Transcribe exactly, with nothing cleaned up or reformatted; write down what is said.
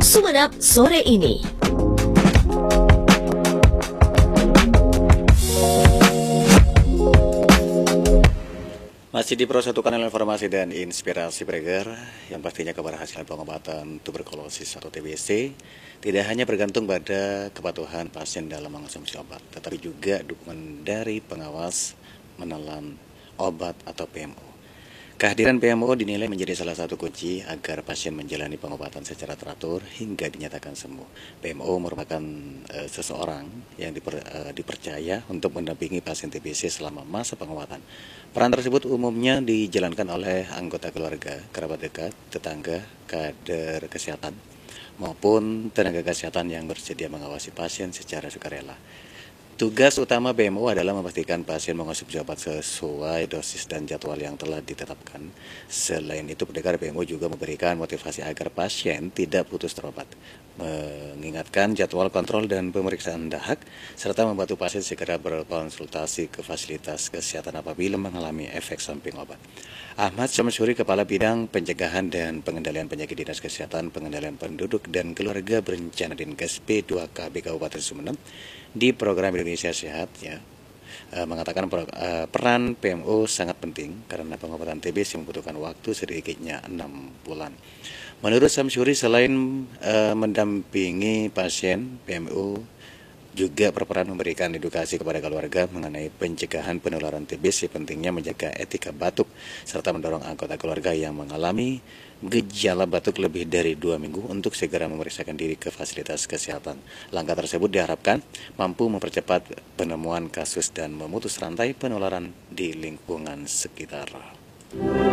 Sumeneb sore ini. Masih di Pro satu Kanal Informasi dan Inspirasi Breaker, yang pastinya keberhasilan pengobatan tuberkulosis atau T B C tidak hanya bergantung pada kepatuhan pasien dalam mengonsumsi obat, tetapi juga dukungan dari pengawas menelan obat atau P M O. Kehadiran P M O dinilai menjadi salah satu kunci agar pasien menjalani pengobatan secara teratur hingga dinyatakan sembuh. P M O merupakan e, seseorang yang diper, e, dipercaya untuk mendampingi pasien T B C selama masa pengobatan. Peran tersebut umumnya dijalankan oleh anggota keluarga, kerabat dekat, tetangga, kader kesehatan, maupun tenaga kesehatan yang bersedia mengawasi pasien secara sukarela. Tugas utama P M O adalah memastikan pasien mengonsumsi obat sesuai dosis dan jadwal yang telah ditetapkan. Selain itu, pendekar P M O juga memberikan motivasi agar pasien tidak putus berobat, mengingatkan jadwal kontrol dan pemeriksaan dahak, serta membantu pasien segera berkonsultasi ke fasilitas kesehatan apabila mengalami efek samping obat. Ahmad Syamsuri, Kepala Bidang Pencegahan dan Pengendalian Penyakit Dinas Kesehatan, Pengendalian Penduduk dan Keluarga Berencana Dinkes P dua K B Kabupaten Sumeneb di program Indonesia Sehat, ya, e, mengatakan pro, e, peran P M O sangat penting karena pengobatan T B C membutuhkan waktu sedikitnya enam bulan. Menurut Syamsuri, selain e, mendampingi pasien, P M O juga berperan memberikan edukasi kepada keluarga mengenai pencegahan penularan T B C, pentingnya menjaga etika batuk, serta mendorong anggota keluarga yang mengalami gejala batuk lebih dari dua minggu untuk segera memeriksakan diri ke fasilitas kesehatan. Langkah tersebut diharapkan mampu mempercepat penemuan kasus dan memutus rantai penularan di lingkungan sekitar.